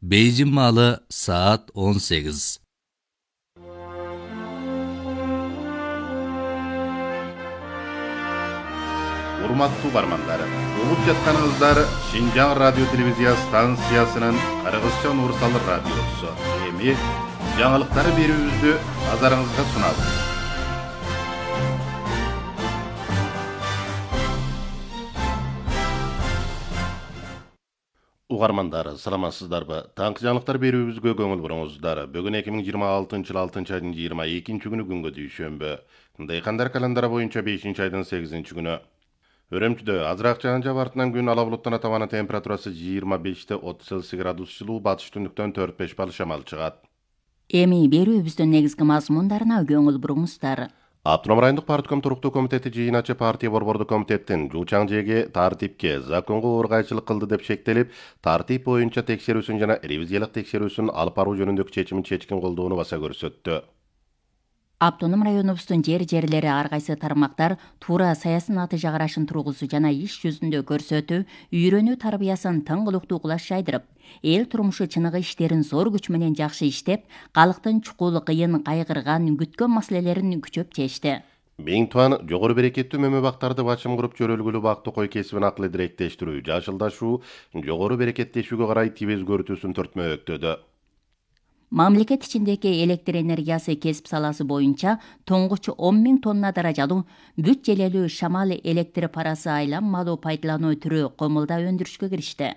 Бейжің малы saat 18. Урматтуу бармандар, угуп жатканыңыздар Шинжаң радио телевизия станциясынын Кыргызча Нурсал радиосу. Эми жаңылыктары берүүбүздү назарыңызга сунабыз. Угармандар, саламатсыздарбы? Таңкы жаңылыктар берүүбүзгө көңүл буруңуздар. Бүгүн 2026-жыл 6-айдын 22-күнү күнгө дүйшөмбү. Дыйкандар календары боюнча 5-айдын 8-күнү. Өрөмчүдө азыраак жаан жаап артынан күн ала булуттан атабана температурасы 25-30 градус жылуу, батыш түндүктөн 4-5 балл шамал чыгат. Эми берүүбүздүн негизги мазмундарына көңүл буруңуздар. Автоном райондук партком туруктуу комитети жыйын ачып партия борбордук комитеттин Жуучаң жээги тартипке законго ургайчылык кылды деп шектелип, тартип боюнча текшерүүсүн жана ревизиялык текшерүүсүн алып баруу жөнүндөгү чечимин чечкин колдоону баса көрсөттү. Автоном районубуздун жерлери ар кайсы тармактар туура саясий натыйжа карашын тургузуу жана иш жүзүндө көрсөтүү, үйрөнүү тарбиясын тыңгылыктуу кулаш жайдырып, эл турмушу чыныгы иштерин зор күч менен жакшы иштеп, калктын чукул, кыйын, кайгырган, күткөн маселелерин күчөп чечти. Миң туан жогору берекеттүү мөмө бактарды бачым куруп жөрөлгүлүү бактуу кой кесибин акылы директештирүү, жашылдашуу, жогору берекеттешүүгө карай тийип өзгөртүүсүн төртмөктөдү. Мамлекет ичиндеги электр энергиясы кесип саласы боюнча тоңгучу 10 000 тонна даражалуу бүт желелүү шамал электр парасы айланмалуу пайдалануу түрү комулда өндүрүшкө киришти.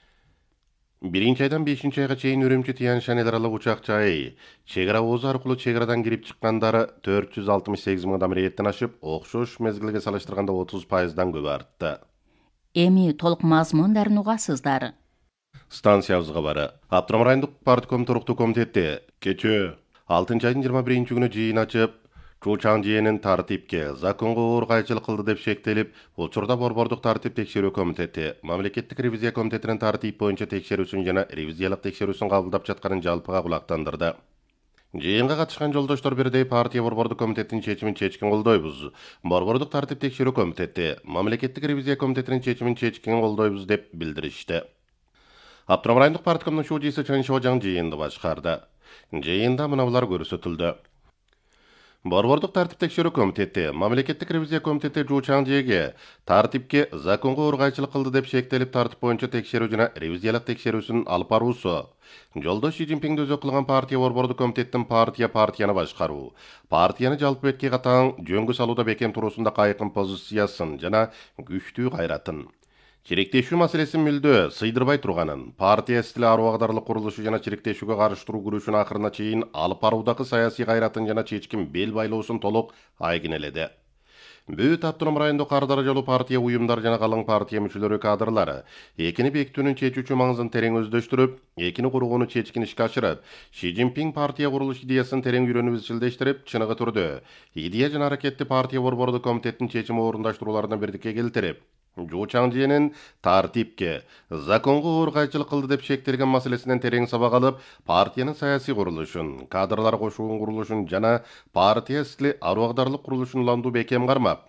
1-айдан 5-айга чейин Үрүмчү Тянь-Шань эл аралык учак жайы чек ара оозу аркылуу чек арадан кирип чыккандары 468 000 адам рейдтен ашып, окшош мезгилге салыштырганда 30%дан көп артты. Эми толук мазмундарын угасыздар. Станциябызга бары. Автоном райондук партком туруктуу комитети кечээ 6-айдын 21-күнү жыйын ачып, Жуучаң жээнин тартипке законго ургайчылык кылды деп шектелип, учурда борбордук тартип текшерүү комитети, мамлекеттик ревизия комитетинин тартип боюнча текшерүүсүн жана ревизиялык текшерүүсүн кабылдап жатканын жалпыга кулактандырды. Жыйынга катышкан жолдоштор бирдей партия борбордук комитетинин чечимин чечкин колдойбуз. Борбордук тартип текшерүү комитети, мамлекеттик ревизия комитетинин чечимин чечкин колдойбуз деп билдиришти. Автоном райондук парткомдун шуудийси Чын Шожаң жыйынды башкарды. Жыйында мыналар көрсөтүлдү. Борбордук тартип текшерүү комитети, мамлекеттик ревизия комитети Жуучаң жээги тартипке законго ургайчылык кылды деп шектелип, тартип боюнча текшерүү жана ревизиялык текшерүүсүн алып баруусу. Жолдош Си Цзиньпинди өзү кылган партия борбордук комитеттин партияны башкаруу, партияны жалпы бетке катаң жөнгө салууда бекем туруусунда кайкын позициясын жана күчтүү кайратын. Чиректешүү маселесин мүлдө сыйдырбай турганын, партия стили арубагдарлык курулушу жана чиректешүүгө карыштыруу күрөшүн акырына чейин алып баруудагы саясий кайратын жана чечкин бел байлоосун толук айгинеледи. Бүт автоном райондук ар даражалуу партия уюмдар жана калың партия мүчөлөрү кадрлары экини бекитүүнүн чечүүчү маңызын терең өздөштүрүп, экини курууну чечкин ишке ашырып, Си Цзиньпин партия курулуш идеясын терең үйрөнүп изчилдештирип, чыныгы түрдө идея жана аракетти партия борбордук комитеттин чечими орундаштырууларына бирдикке келтирип, Жуучаң жээнин тартипке законго ургайчылык кылды деп шектелген маселесинен терең сабак алып, партиянын саясий курулушун, кадрлар кошуунун курулушун жана партия стили арубагдарлык курулушун улантуу бекем кармап,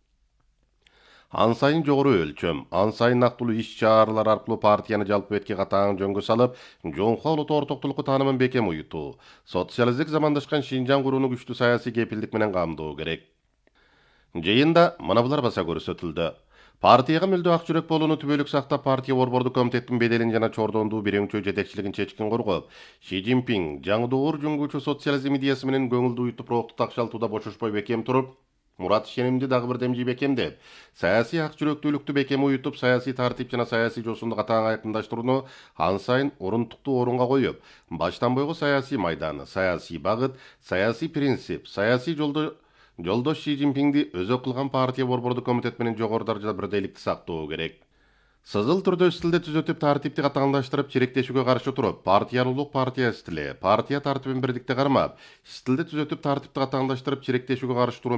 ан сайын жогору өлчөм, ан сайын нактылуу иш-чаралар аркылуу партияны жалпы бетке катаң жөнгө салып, жоңкуа улут ортоктулукту таанымын бекем уютуу, социалисттик замандашкан Шинжаң курууну күчтүү саясий кепилдик менен камдоо керек. Жыйында мына булар баса көрсөтүлдү. Партияга мүлдө ак жүрөк болууну түбөлүк сактап, партия борбордук комитеттин беделин жана чордондуу бирөңчө жетекчилигин чечкин коргоп, Си Цзиньпин жаңдуур жүнгүүчү социализм идеясы менен көңүлдүү уютуп, рухту такшалтууда бошошпой бекем туруп, мурат ишенимди дагы бир демжи бекемдеп, саясий ак жүрөктүүлүктү бекем уютуп, саясий тартип жана саясий жосунду катаң айкындаштырууну ан сайын орунтуктуу орунга коюп, баштан бойгу саясий майдан, саясий багыт, саясий принцип, саясий жолдош Си Цзиньпинди өзү кылган партия борбордук комитет менен жогору даражада бирдейликти сактоо керек. Сызыл түрдө стилде түзөтүп, тартипти катаңдаштырып, чиректешүүгө каршы туруп, партиялуулук партия стили, партия тартибин бирдикте кармап, стилде түзөтүп, тартипти катаңдаштырып, чиректешүүгө каршы туруу